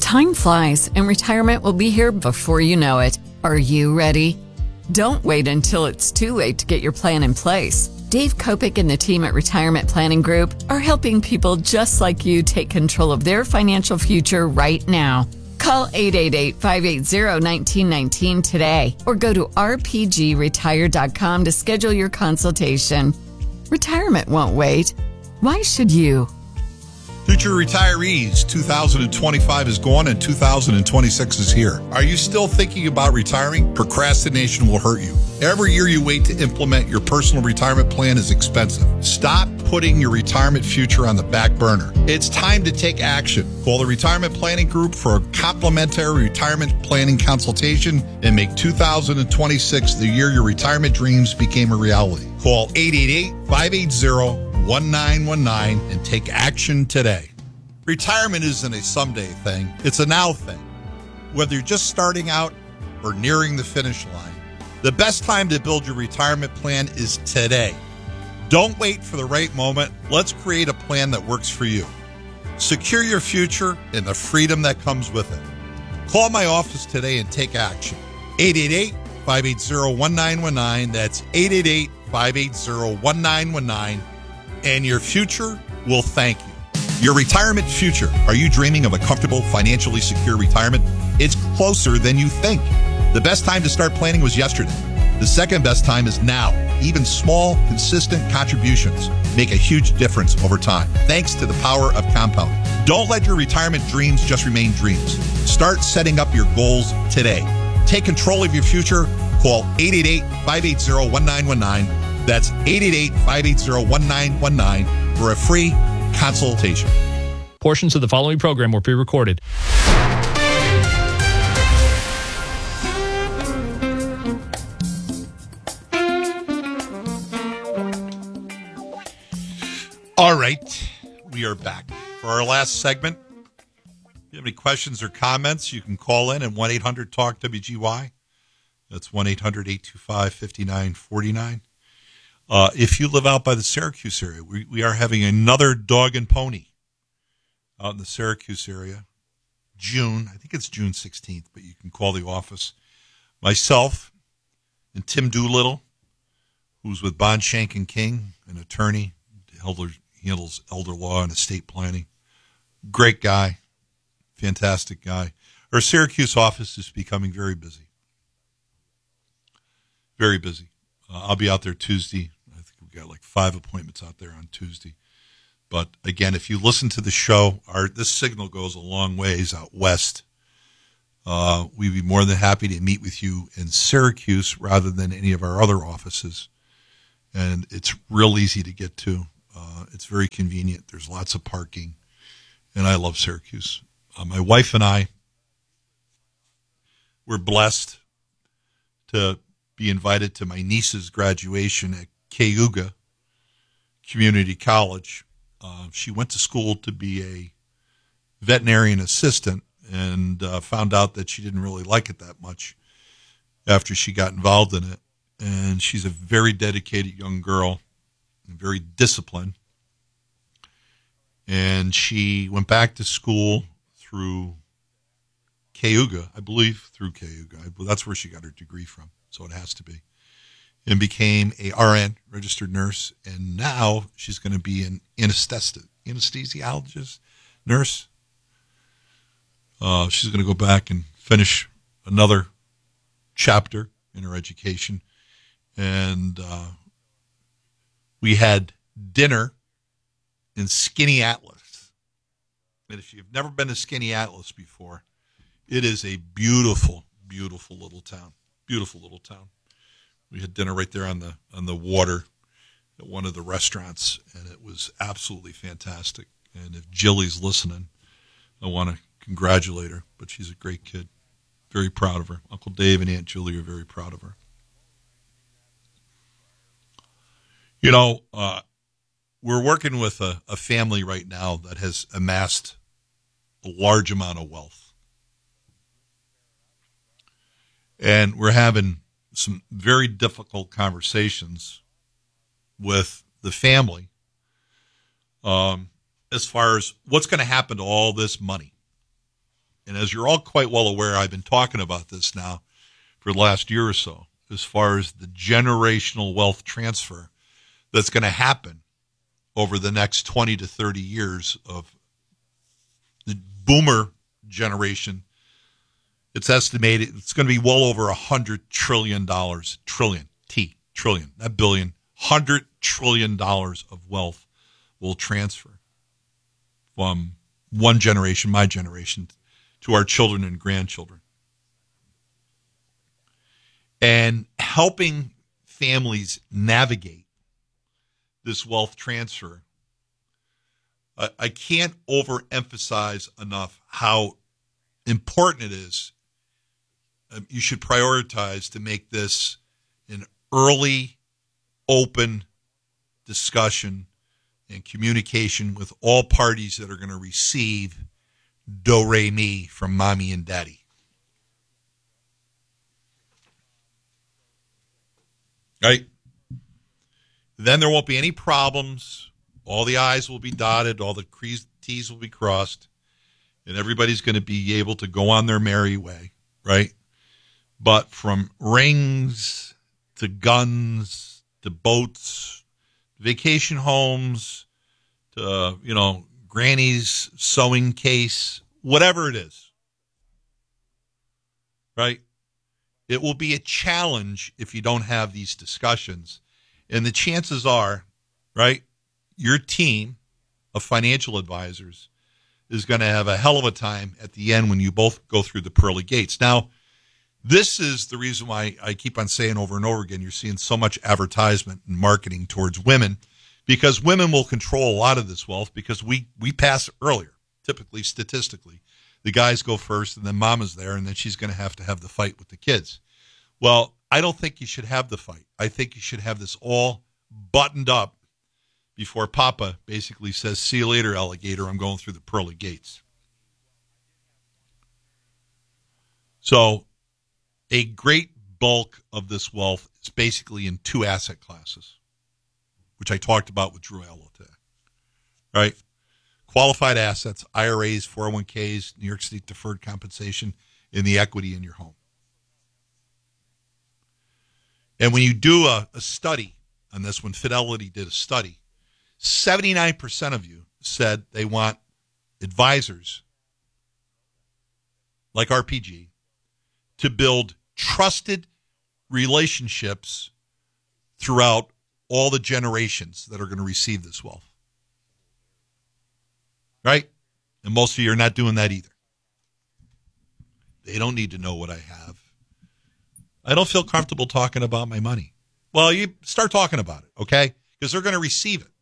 Time flies, and retirement will be here before you know it. Are you ready? Don't wait until it's too late to get your plan in place. Dave Kopic and the team at Retirement Planning Group are helping people just like you take control of their financial future right now. Call 888-580-1919 today or go to rpgretire.com to schedule your consultation. Retirement won't wait. Why should you? Future retirees, 2025 is gone and 2026 is here. Are you still thinking about retiring? Procrastination will hurt you. Every year you wait to implement your personal retirement plan is expensive. Stop putting your retirement future on the back burner. It's time to take action. Call the Retirement Planning Group for a complimentary retirement planning consultation and make 2026 the year your retirement dreams became a reality. Call 888-580-1919 and take action today. Retirement isn't a someday thing. It's a now thing. Whether you're just starting out or nearing the finish line, the best time to build your retirement plan is today. Don't wait for the right moment. Let's create a plan that works for you. Secure your future and the freedom that comes with it. Call my office today and take action. 888-580-1919. That's 888-580-1919. And your future will thank you. Your retirement future. Are you dreaming of a comfortable, financially secure retirement? It's closer than you think. The best time to start planning was yesterday. The second best time is now. Even small, consistent contributions make a huge difference over time, thanks to the power of compounding. Don't let your retirement dreams just remain dreams. Start setting up your goals today. Take control of your future. Call 888-580-1919. That's 888-580-1919 for a free consultation. Portions of the following program were pre-recorded. All right, we are back for our last segment. If you have any questions or comments, you can call in at 1-800-TALK-WGY. That's 1-800-825-5949. If you live out by the Syracuse area, we are having another dog and pony out in the Syracuse area. I think it's June 16th, but you can call the office. Myself and Tim Doolittle, who's with Bond, Shank & King, an attorney, handles elder law and estate planning. Great guy, fantastic guy. Our Syracuse office is becoming very busy. Very busy. I'll be out there Tuesday. I think we've got like 5 appointments out there on Tuesday. But again, if you listen to the show, this signal goes a long ways out west. We'd be more than happy to meet with you in Syracuse rather than any of our other offices. And it's real easy to get to. It's very convenient. There's lots of parking. And I love Syracuse. My wife and I were blessed to be invited to my niece's graduation at Cayuga Community College. She went to school to be a veterinarian assistant and found out that she didn't really like it that much after she got involved in it. And she's a very dedicated young girl, very disciplined. And she went back to school through Cayuga, I believe, through Cayuga. That's where she got her degree from, so it has to be. And became a RN, registered nurse, and now she's going to be an anesthesiologist, nurse. She's going to go back and finish another chapter in her education. And we had dinner in Skinny Atlas. And if you've never been to Skinny Atlas before, it is a beautiful, beautiful little town. Beautiful little town. We had dinner right there on the water at one of the restaurants, and it was absolutely fantastic. And if Jilly's listening, I want to congratulate her, but she's a great kid. Very proud of her. Uncle Dave and Aunt Julie are very proud of her. You know, we're working with a family right now that has amassed a large amount of wealth. And we're having some very difficult conversations with the family as far as what's going to happen to all this money. And as you're all quite well aware, I've been talking about this now for the last year or so, as far as the generational wealth transfer that's going to happen over the next 20 to 30 years of the boomer generation. It's estimated it's going to be well over $100 trillion, trillion, not billion, $100 trillion of wealth will transfer from one generation, my generation, to our children and grandchildren. And helping families navigate this wealth transfer, I can't overemphasize enough how important it is. You should prioritize to make this an early, open discussion and communication with all parties that are going to receive do-re-mi from mommy and daddy. Right? Then there won't be any problems. All the I's will be dotted. All the T's will be crossed. And everybody's going to be able to go on their merry way. Right? But from rings to guns to boats, vacation homes to, granny's sewing case, whatever it is. Right? It will be a challenge if you don't have these discussions. And the chances are, right, your team of financial advisors is going to have a hell of a time at the end when you both go through the pearly gates. Now, this is the reason why I keep on saying over and over again, you're seeing so much advertisement and marketing towards women, because women will control a lot of this wealth because we pass earlier, typically statistically. The guys go first, and then mama's there, and then she's going to have the fight with the kids. Well, I don't think you should have the fight. I think you should have this all buttoned up before Papa basically says, "See you later, alligator. I'm going through the pearly gates." So a great bulk of this wealth is basically in two asset classes, which I talked about with Drew Allo today. Right? Qualified assets, IRAs, 401ks, New York State deferred compensation, and the equity in your home. And when you do a study on this, when Fidelity did a study, 79% of you said they want advisors like RPG to build trusted relationships throughout all the generations that are going to receive this wealth. Right? And most of you are not doing that either. They don't need to know what I have. I don't feel comfortable talking about my money. Well, you start talking about it, okay? Because they're going to receive it.